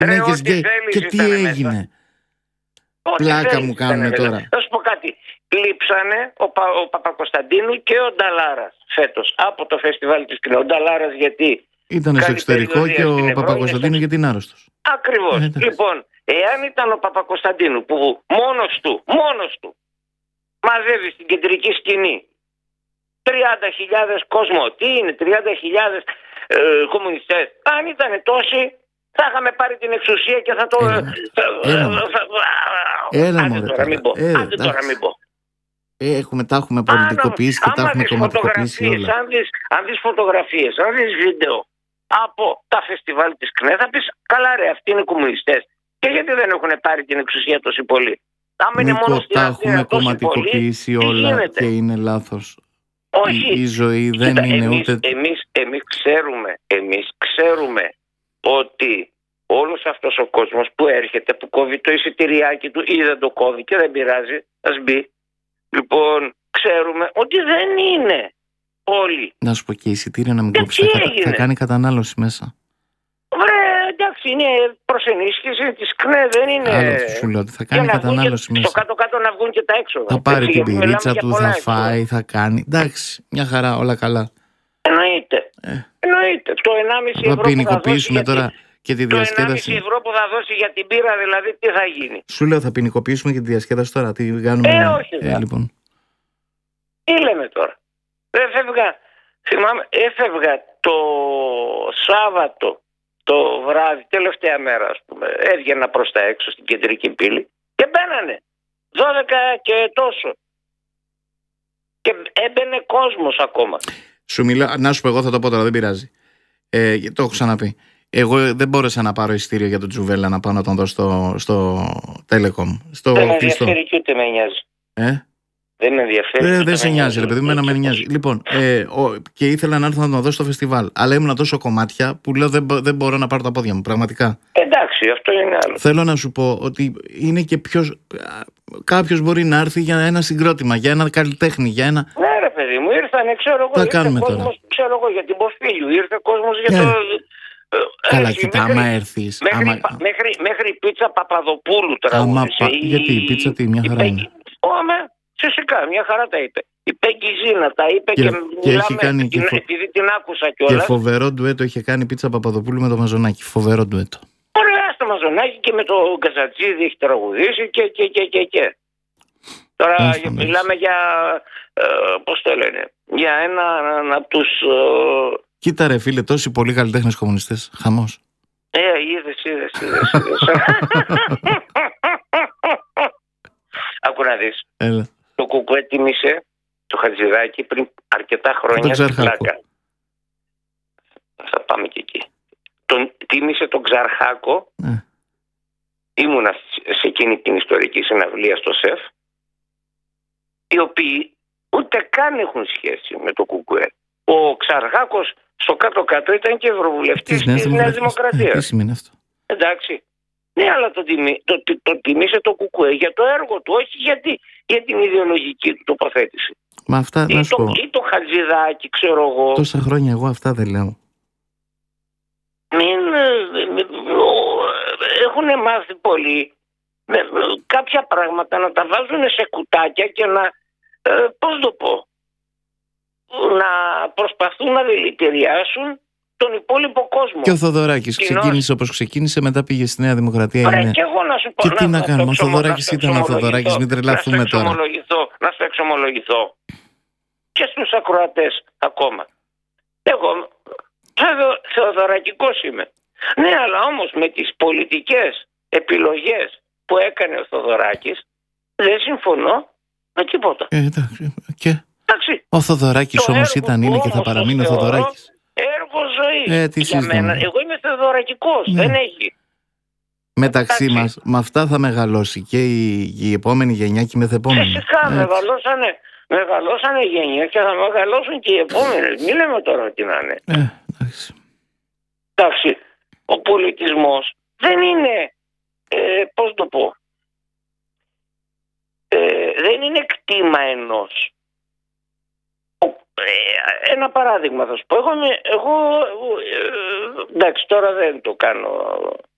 γυναίκες γκέι. Και τι έγινε? Πλάκα μου κάνουν τώρα. Θα σου πω κάτι. Κλείψανε ο Παπακοσταντίνου και ο Νταλάρας φέτος από το φεστιβάλ της Κινέας. Ο Νταλάρας γιατί ήταν στο εξωτερικό και ο Παπακοσταντίνου γιατί είναι άρρωστος. Ακριβώς. Λοιπόν, εάν ήταν ο Παπακοσταντίνου που μόνος του μαζεύει στην κεντρική σκηνή 30.000 κόσμο, τι είναι 30.000 κομμουνιστές, αν ήταν τόσοι θα είχαμε πάρει την εξουσία και θα το... Άντε τώρα μην πω. Τα έχουμε πολιτικοποιήσει και τα έχουμε κομματικοποιήσει όλα. Αν δεις φωτογραφίες, αν δεις βίντεο από τα φεστιβάλ της ΚΝΕ, θα πεις καλά ρε, αυτοί είναι κομμουνιστές. Και γιατί δεν έχουν πάρει την εξουσία τόσοι πολλοί? Νίκο, τα έχουμε κομματικοποιήσει όλα και είναι λάθος. Όχι. Η ζωή δεν είναι ούτε... Εμείς ξέρουμε ότι όλος αυτός ο κόσμος που έρχεται, που κόβει το εισιτηριάκι του ή δεν το κόβει και δεν πειράζει, ας μπει. Λοιπόν, ξέρουμε ότι δεν είναι όλοι. Να σου πω και εισιτήρια να μην κόψει, θα κάνει κατανάλωση μέσα. Βρε, εντάξει, είναι προς ενίσχυση της ΚΝΕ, δεν είναι... Άλλο σου λέω ότι θα κάνει κατανάλωση μέσα. Στο κάτω-κάτω να βγουν και τα έξοδα. Θα πάρει την πυρίτσα του, θα φάει, θα κάνει. Εντάξει, μια χαρά, όλα καλά. Εννοείται. Το 1,5 ευρώ θα ποινικοποιήσουμε τώρα και τη διασκέδαση. Το 1,5 ευρώ που θα δώσει για την πύρα, δηλαδή τι θα γίνει? Σου λέω, θα ποινικοποιήσουμε και τη διασκέδαση τώρα. Τι κάνουμε? Όχι. Λοιπόν. Τι λέμε τώρα? Έφευγα το Σάββατο το βράδυ, τελευταία μέρα ας πούμε, έβγαινα προς τα έξω στην κεντρική πύλη και μπαίνανε 12 και τόσο και έμπαινε κόσμος ακόμα. Σου μιλάω, να σου πω, εγώ θα το πω τώρα, δεν πειράζει. Το έχω ξαναπεί. Εγώ δεν μπόρεσα να πάρω εισιτήριο για τον Τζουβέλα να πάω να τον δω στο Telecom. Δεν με ενδιαφέρει και ούτε με νοιάζει. Δεν με ενδιαφέρει. Δεν σε νοιάζει, ρε παιδί μου, με νοιάζει. Λοιπόν, και ήθελα να έρθω να τον δω στο φεστιβάλ. Αλλά ήμουν τόσο κομμάτια που λέω δεν μπορώ να πάρω τα πόδια μου, πραγματικά. Εντάξει, αυτό είναι άλλο. Θέλω να σου πω ότι είναι και κάποιος μπορεί να έρθει για ένα συγκρότημα, για ένα καλλιτέχνη, για ένα. Ναι, ρε παιδί μου, ήρθανε, ξέρω εγώ. Θα κάνουμε τώρα. Ξέρω εγώ για την Ποφίλιου, ήρθε κόσμος για το. Καλά, κοίτα, άμα έρθεις. Μέχρι πίτσα Παπαδοπούλου τραγούδισε. Γιατί η πίτσα τι, μια χαρά είναι. Φυσικά, μια χαρά τα είπε. Η Πέγκη Ζήνα τα είπε και μιλάμε, επειδή την άκουσα κιόλας. Και φοβερό ντουέτο είχε κάνει η πίτσα Παπαδοπούλου με το Μαζονάκι. Φοβερό ντουέτο. Ωραία, στο Μαζονάκι και με το Γκαζατζίδη έχει τραγουδήσει και. Τώρα μιλάμε για, πώς το λένε, για έναν από τους... Κοίτα ρε φίλε, τόσοι πολλοί καλλιτέχνες κομμουνιστές. Χαμός. Είδες. Άκου να δεις. Έλα. Το Κουκουέ τίμησε το Χατζηδάκι πριν αρκετά χρόνια στην Πλάκα. Θα πάμε και εκεί. Τίμησε τον Ξαρχάκο. Ήμουνα σε εκείνη την ιστορική συναυλία στο ΣΕΦ, οι οποίοι ούτε καν έχουν σχέση με το Κουκουέ. Ο Ξαρχάκος στο κάτω-κάτω ήταν και ευρωβουλευτής της Νέας Δημοκρατίας. Τι σημαίνει αυτό? Εντάξει. Ναι, αλλά το τιμήσε το Κουκουέ για το έργο του, όχι για την ιδεολογική του τοποθέτηση. Μα αυτά, να σου πω. Ή το Χατζηδάκι, ξέρω εγώ. Τόσα χρόνια εγώ αυτά δεν λέω. Έχουν μάθει πολλοί κάποια πράγματα να τα βάζουν σε κουτάκια και να, πώς το πω, να προσπαθούν να δηλητηριάσουν τον υπόλοιπο κόσμο. Και ο Θοδωράκης ξεκίνησε όπως ξεκίνησε, μετά πήγε στη Νέα Δημοκρατία. Και εγώ να σου πω. Και τι να κάνουμε, ο Θοδωράκης ήταν ο Θοδωράκης, μην τρελαθούμε τώρα. Να σου εξομολογηθώ. Και στους ακροατές ακόμα. Εγώ θεοδωρακικός είμαι. Ναι, αλλά όμως με τις πολιτικές επιλογές που έκανε ο Θοδωράκης δεν συμφωνώ με τίποτα. Και ο Θοδωράκης όμως είναι και θα παραμείνει ο Θοδωράκης. Έργο ζωής. Για μένα, εγώ είμαι θεοδωρακικός. Δεν έχει. Μεταξύ μας, με αυτά θα μεγαλώσει και η επόμενη γενιά και η μεθεπόμενη. Φυσικά μεγαλώσανε γενιά και θα μεγαλώσουν και οι επόμενες. Μην λέμε τώρα τι να είναι. Εντάξει. Ο πολιτισμός δεν είναι, πώς το πω, δεν είναι κτήμα ενός. Ένα παράδειγμα θα σου πω. Εγώ εντάξει, τώρα δεν το κάνω